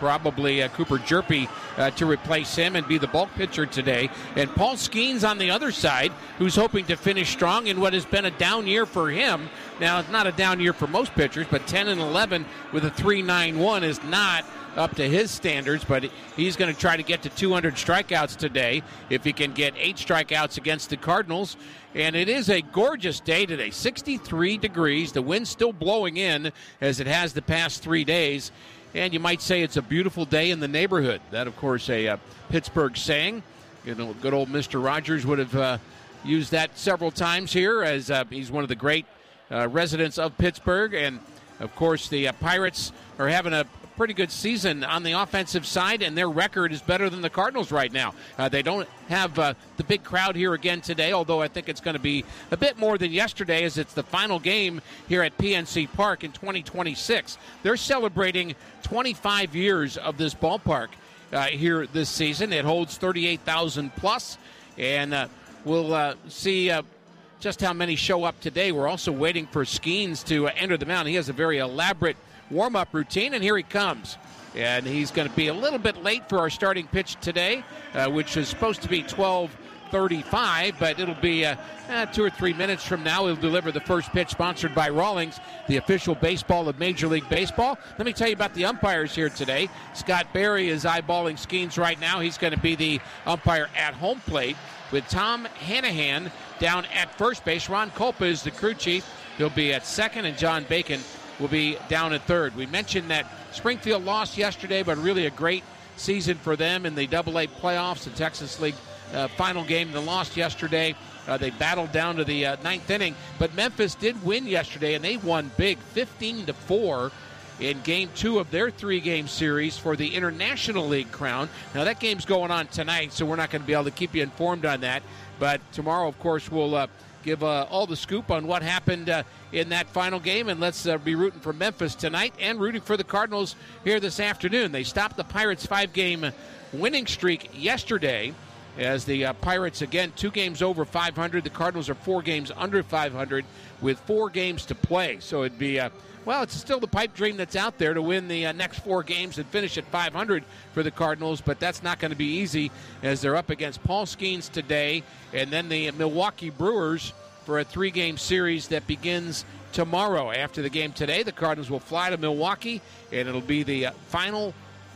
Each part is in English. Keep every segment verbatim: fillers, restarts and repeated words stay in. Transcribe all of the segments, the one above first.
probably uh, Cooper Jerpy uh, to replace him and be the bulk pitcher today. And Paul Skeens on the other side, who's hoping to finish strong in what has been a down year for him. Now, it's not a down year for most pitchers, but ten and eleven with a three point nine one is not up to his standards, but he's going to try to get to two hundred strikeouts today if he can get eight strikeouts against the Cardinals. And it is a gorgeous day today, sixty-three degrees. The wind's still blowing in as it has the past three days. And you might say it's a beautiful day in the neighborhood. That, of course, a uh, Pittsburgh saying. You know, good old Mister Rogers would have uh, used that several times here, as uh, he's one of the great uh, residents of Pittsburgh. And, of course, the uh, Pirates are having a pretty good season on the offensive side, and their record is better than the Cardinals right now. Uh, they don't have uh, the big crowd here again today, although I think it's going to be a bit more than yesterday, as it's the final game here at P N C Park in twenty twenty-six. They're celebrating twenty-five years of this ballpark uh, here this season. It holds thirty-eight thousand plus, and uh, we'll uh, see uh, just how many show up today. We're also waiting for Skeens to uh, enter the mound. He has a very elaborate warm-up routine, and here he comes. And he's going to be a little bit late for our starting pitch today, uh, which is supposed to be twelve thirty-five, but it'll be uh, uh, two or three minutes from now. He'll deliver the first pitch, sponsored by Rawlings, the official baseball of Major League Baseball. Let me tell you about the umpires here today. Scott Berry is eyeballing Skeens right now. He's going to be the umpire at home plate, with Tom Hanahan down at first base. Ron Culpa is the crew chief. He'll be at second, and John Bacon will be down at third. We mentioned that Springfield lost yesterday, but really a great season for them in the Double A playoffs, the Texas League uh, final game. They lost yesterday. Uh, they battled down to the uh, ninth inning, but Memphis did win yesterday, and they won big, fifteen to four in game two of their three-game series for the International League crown. Now, that game's going on tonight, so we're not going to be able to keep you informed on that. But tomorrow, of course, we'll uh, give uh, all the scoop on what happened uh, in that final game, and let's uh, be rooting for Memphis tonight and rooting for the Cardinals here this afternoon. They stopped the Pirates' five-game winning streak yesterday, as the uh, Pirates, again, two games over five hundred. The Cardinals are four games under five hundred with four games to play. So it'd be, uh, well, it's still the pipe dream that's out there to win the uh, next four games and finish at five hundred for the Cardinals, but that's not going to be easy, as they're up against Paul Skeens today, and then the Milwaukee Brewers for a three-game series that begins tomorrow. After the game today, the Cardinals will fly to Milwaukee, and it'll be the uh, final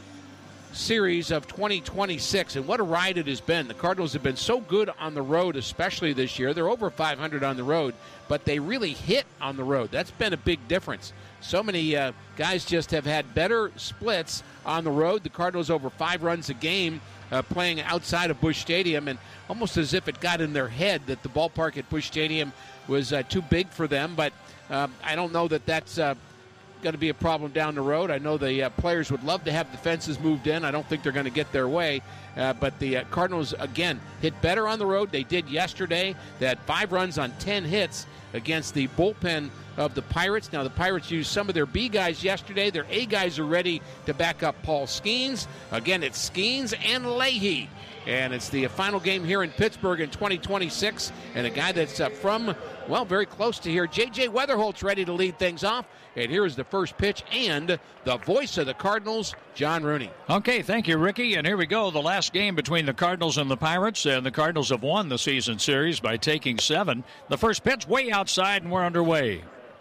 series of twenty twenty-six. And what a ride it has been. The Cardinals have been so good on the road, especially this year. They're over five hundred on the road, but they really hit on the road. That's been a big difference. So many uh, guys just have had better splits on the road. The Cardinals over five runs a game uh, playing outside of Busch Stadium, and almost as if it got in their head that the ballpark at Busch Stadium was uh, too big for them. But uh, I don't know that that's uh, going to be a problem down the road. I know the uh, players would love to have the fences moved in. I don't think they're going to get their way. Uh, but the uh, Cardinals, again, hit better on the road. They did yesterday. They had five runs on ten hits against the bullpen of the Pirates. Now, the Pirates used some of their B guys yesterday. Their A guys are ready to back up Paul Skeens. Again, it's Skeens and Leahy. And it's the final game here in Pittsburgh in twenty twenty-six. And a guy that's uh, from, well, very close to here, J J Weatherholt's ready to lead things off. And here is the first pitch and the voice of the Cardinals, John Rooney. Okay, thank you, Ricky. And here we go, the last game between the Cardinals and the Pirates. And the Cardinals have won the season series by taking seven. The first pitch way outside, and we're underway.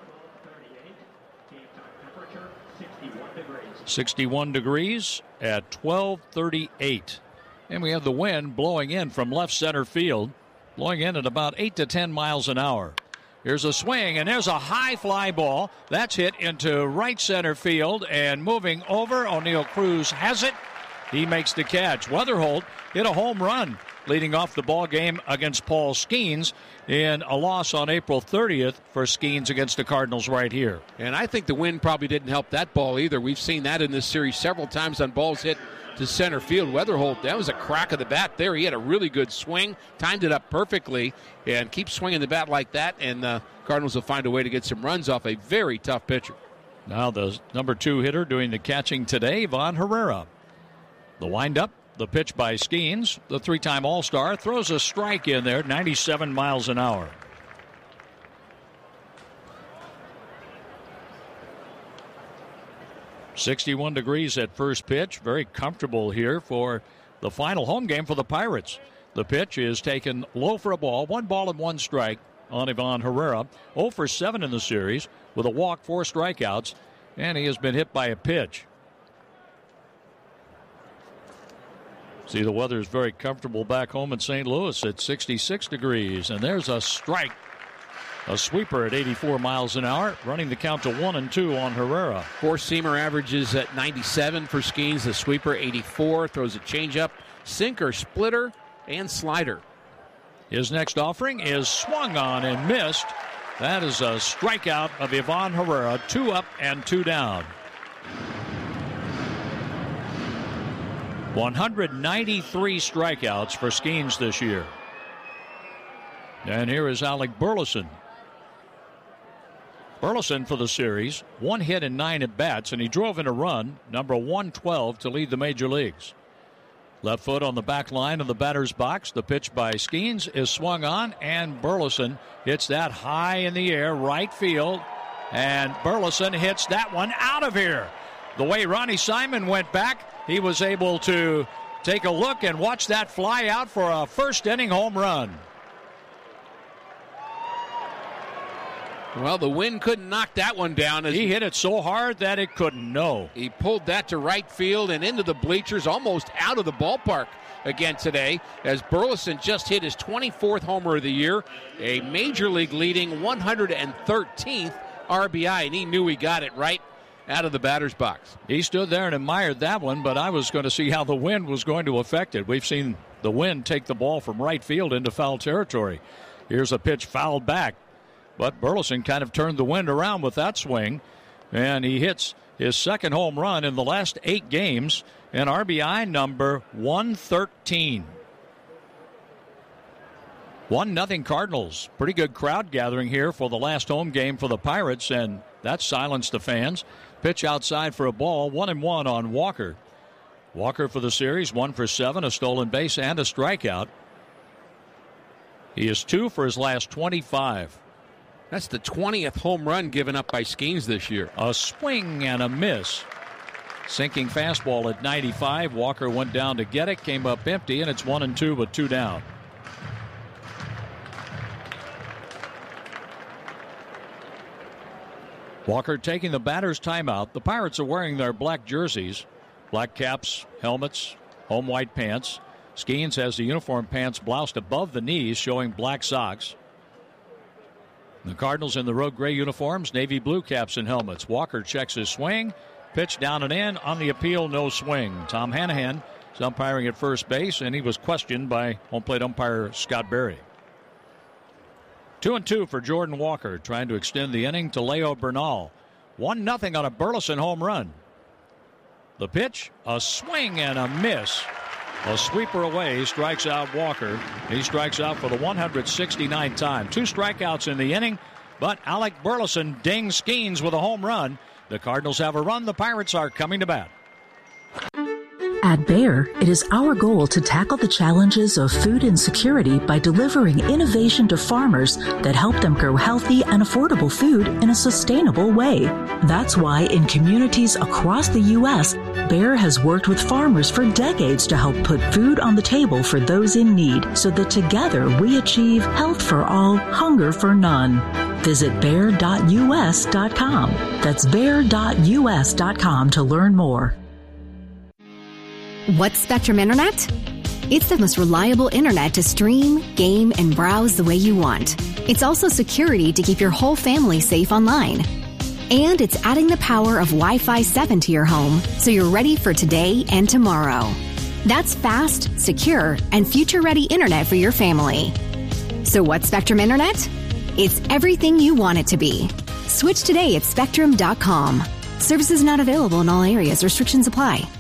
sixty-one degrees at twelve thirty-eight. And we have the wind blowing in from left center field, blowing in at about eight to ten miles an hour. Here's a swing, and there's a high fly ball. That's hit into right center field, and moving over, O'Neill Cruz has it. He makes the catch. Weatherholt hit a home run, leading off the ball game against Paul Skeens in a loss on April thirtieth for Skeens against the Cardinals right here. And I think the wind probably didn't help that ball either. We've seen that in this series several times on balls hit to center field. Weatherholt, that was a crack of the bat there. He had a really good swing, timed it up perfectly, and keep swinging the bat like that, and the Cardinals will find a way to get some runs off a very tough pitcher. Now the number two hitter doing the catching today, Von Herrera. The windup, the pitch by Skeens, the three-time All-Star, throws a strike in there, ninety-seven miles an hour. sixty-one degrees at first pitch. Very comfortable here for the final home game for the Pirates. The pitch is taken low for a ball. One ball and one strike on Ivan Herrera. oh for seven in the series with a walk, four strikeouts, and he has been hit by a pitch. See, the weather is very comfortable back home in Saint Louis at sixty-six degrees, and there's a strike. A sweeper at eighty-four miles an hour, running the count to one and two on Herrera. Four-seamer averages at ninety-seven for Skeens. The sweeper, eighty-four. Throws a changeup, sinker, splitter, and slider. His next offering is swung on and missed. That is a strikeout of Ivan Herrera. Two up and two down. one hundred ninety-three strikeouts for Skeens this year. And here is Alec Burleson. Burleson for the series, one hit and nine at bats, and he drove in a run, number one twelve, to lead the major leagues. Left foot on the back line of the batter's box. The pitch by Skeens is swung on, and Burleson hits that high in the air, right field, and Burleson hits that one out of here. The way Ronnie Simon went back, he was able to take a look and watch that fly out for a first inning home run. Well, the wind couldn't knock that one down. As he hit it so hard that it couldn't, no. He pulled that to right field and into the bleachers, almost out of the ballpark again today, as Burleson just hit his twenty-fourth homer of the year, a major league leading one hundred thirteenth R B I, and he knew he got it right out of the batter's box. He stood there and admired that one, but I was going to see how the wind was going to affect it. We've seen the wind take the ball from right field into foul territory. Here's a pitch fouled back. But Burleson kind of turned the wind around with that swing, and he hits his second home run in the last eight games, and R B I number one thirteen. one nothing Cardinals. Pretty good crowd gathering here for the last home game for the Pirates, and that silenced the fans. Pitch outside for a ball, one and one on Walker. Walker for the series, one for seven, a stolen base and a strikeout. He is two for his last twenty-five. That's the twentieth home run given up by Skeens this year. A swing and a miss. Sinking fastball at ninety-five. Walker went down to get it, came up empty, and it's one and two with two down. Walker taking the batter's timeout. The Pirates are wearing their black jerseys, black caps, helmets, home white pants. Skeens has the uniform pants bloused above the knees, showing black socks. The Cardinals in the road gray uniforms, navy blue caps and helmets. Walker checks his swing. Pitch down and in. On the appeal, no swing. Tom Hanahan is umpiring at first base, and he was questioned by home plate umpire Scott Berry. Two and two for Jordan Walker, trying to extend the inning to Leo Bernal. One nothing on a Burleson home run. The pitch, a swing and a miss. A sweeper away, strikes out Walker. He strikes out for the one hundred sixty-ninth time. Two strikeouts in the inning, but Alec Burleson dings Skeens with a home run. The Cardinals have a run. The Pirates are coming to bat. At Bayer, it is our goal to tackle the challenges of food insecurity by delivering innovation to farmers that help them grow healthy and affordable food in a sustainable way. That's why in communities across the U S, Bayer has worked with farmers for decades to help put food on the table for those in need, so that together we achieve health for all, hunger for none. Visit bayer dot U S dot com. That's bayer dot U S dot com to learn more. What's Spectrum Internet? It's the most reliable internet to stream, game, and browse the way you want. It's also security to keep your whole family safe online. And it's adding the power of Wi-Fi seven to your home, so you're ready for today and tomorrow. That's fast, secure, and future-ready internet for your family. So what's Spectrum Internet? It's everything you want it to be. Switch today at spectrum dot com. Services not available in all areas. Restrictions apply.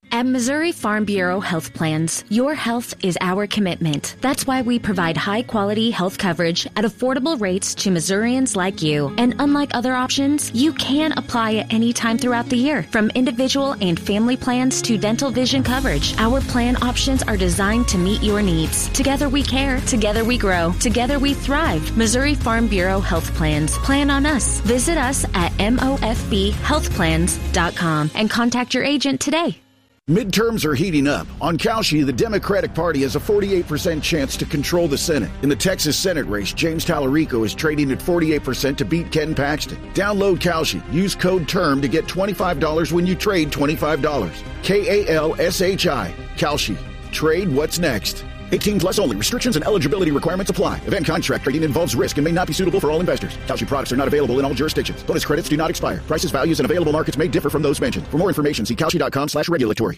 At Missouri Farm Bureau Health Plans, your health is our commitment. That's why we provide high-quality health coverage at affordable rates to Missourians like you. And unlike other options, you can apply at any time throughout the year. From individual and family plans to dental vision coverage, our plan options are designed to meet your needs. Together we care. Together we grow. Together we thrive. Missouri Farm Bureau Health Plans. Plan on us. Visit us at M O F B health plans dot com and contact your agent today. Midterms are heating up. On Kalshi, the Democratic Party has a forty-eight percent chance to control the Senate. In the Texas Senate race, James Tallarico is trading at forty-eight percent to beat Ken Paxton. Download Kalshi. Use code TERM to get twenty-five dollars when you trade twenty-five dollars. K A L S H I. Kalshi. Trade what's next. eighteen plus only. Restrictions and eligibility requirements apply. Event contract trading involves risk and may not be suitable for all investors. Kalshi products are not available in all jurisdictions. Bonus credits do not expire. Prices, values, and available markets may differ from those mentioned. For more information, see Kalshi.com slash regulatory.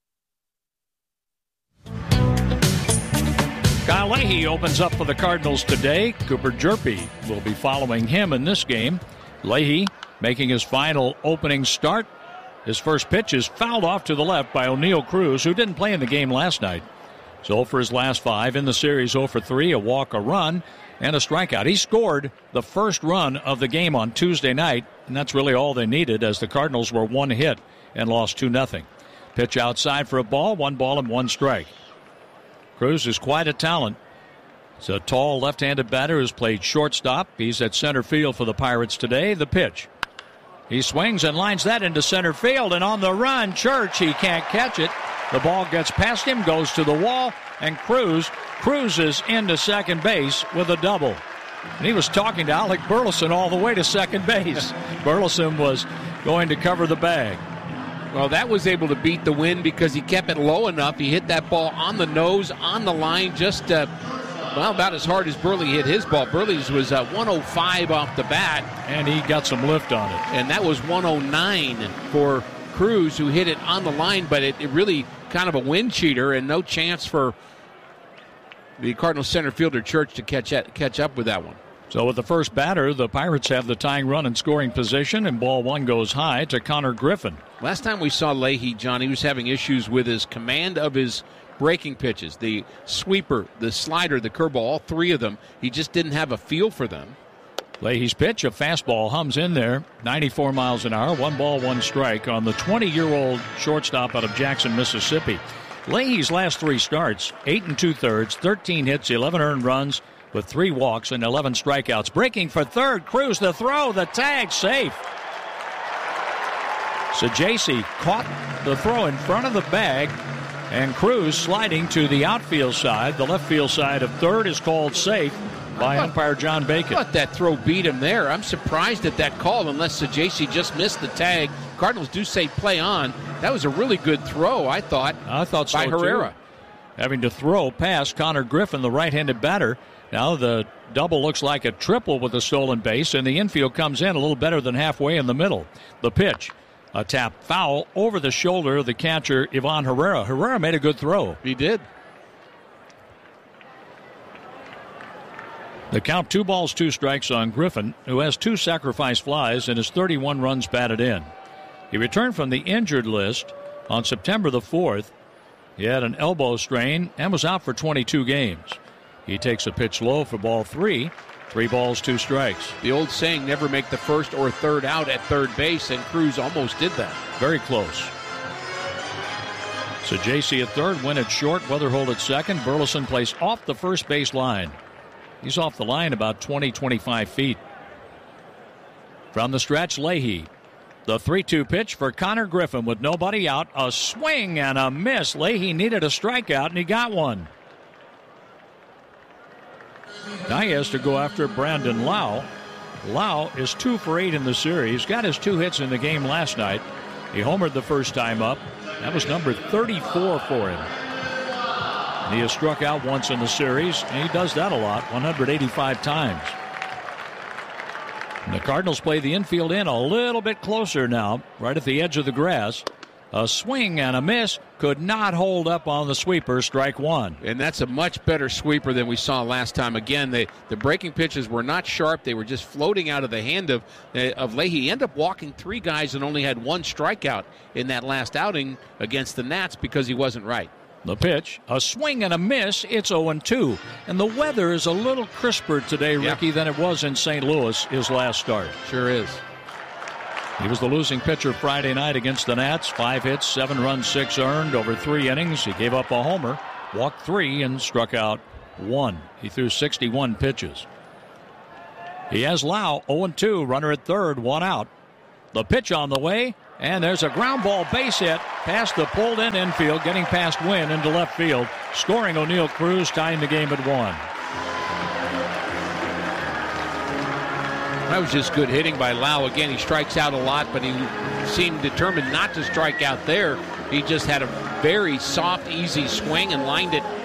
Kyle Leahy opens up for the Cardinals today. Cooper Jerpy will be following him in this game. Leahy making his final opening start. His first pitch is fouled off to the left by O'Neal Cruz, who didn't play in the game last night. So for his last five in the series, oh for three, a walk, a run, and a strikeout. He scored the first run of the game on Tuesday night, and that's really all they needed as the Cardinals were one hit and lost two nothing. Pitch outside for a ball, one ball and one strike. Cruz is quite a talent. He's a tall left-handed batter who's played shortstop. He's at center field for the Pirates today. The pitch. He swings and lines that into center field, and on the run, Church, he can't catch it. The ball gets past him, goes to the wall, and Cruz cruises into second base with a double. And he was talking to Alec Burleson all the way to second base. Burleson was going to cover the bag. Well, that was able to beat the wind because he kept it low enough. He hit that ball on the nose, on the line, just, uh, well, about as hard as Burley hit his ball. Burley's was uh, one oh five off the bat. And he got some lift on it. And that was one oh nine for Cruz, who hit it on the line, but it, it really kind of a wind cheater and no chance for the Cardinals center fielder Church to catch at, catch up with that one. So with the first batter, the Pirates have the tying run in scoring position, and ball one goes high to Connor Griffin. Last time we saw Leahy, John, he was having issues with his command of his breaking pitches, the sweeper, the slider, the curveball, all three of them. He just didn't have a feel for them. Leahy's pitch, a fastball, hums in there, ninety-four miles an hour, one ball, one strike on the twenty-year-old shortstop out of Jackson, Mississippi. Leahy's last three starts, eight and two-thirds, thirteen hits, eleven earned runs, with three walks and eleven strikeouts. Breaking for third, Cruz, the throw, the tag, safe. Sajaci caught the throw in front of the bag, and Cruz sliding to the outfield side. The left field side of third is called safe by thought, umpire John Bacon. I thought that throw beat him there. I'm surprised at that call unless Sajaci just missed the tag. Cardinals do say play on. That was a really good throw, I thought, I thought so by Herrera. Too. Having to throw past Connor Griffin, the right-handed batter. Now the double looks like a triple with a stolen base, and the infield comes in a little better than halfway in the middle. The pitch, a tap foul over the shoulder of the catcher, Ivan Herrera. Herrera made a good throw. He did. The count, two balls, two strikes on Griffin, who has two sacrifice flies and has thirty-one runs batted in. He returned from the injured list on September the fourth. He had an elbow strain and was out for twenty-two games. He takes a pitch low for ball three. Three balls, two strikes. The old saying, never make the first or third out at third base, and Cruz almost did that. Very close. So J C at third, Wynn at short, Weatherhold at second. Burleson plays off the first base line. He's off the line about twenty, twenty-five feet. From the stretch, Leahy. The three two pitch for Connor Griffin with nobody out. A swing and a miss. Leahy needed a strikeout, and he got one. Now he has to go after Brandon Lau. Lau is two for eight in the series. Got his two hits in the game last night. He homered the first time up. That was number thirty-four for him. He has struck out once in the series, and he does that a lot, one hundred eighty-five times. And the Cardinals play the infield in a little bit closer now, right at the edge of the grass. A swing and a miss, could not hold up on the sweeper, strike one. And that's a much better sweeper than we saw last time. Again, they, the breaking pitches were not sharp. They were just floating out of the hand of, of Leahy. He ended up walking three guys and only had one strikeout in that last outing against the Nats because he wasn't right. The pitch, a swing and a miss. It's oh and two. And the weather is a little crisper today, Ricky, yeah. than it was in Saint Louis his last start. Sure is. He was the losing pitcher Friday night against the Nats. Five hits, seven runs, six earned over three innings. He gave up a homer, walked three, and struck out one. He threw sixty-one pitches. He has Lau, oh and two, runner at third, one out. The pitch on the way, and there's a ground ball base hit past the pulled-in infield, getting past Wynn into left field, scoring O'Neill Cruz, tying the game at one. That was just good hitting by Lau. Again, he strikes out a lot, but he seemed determined not to strike out there. He just had a very soft, easy swing and lined it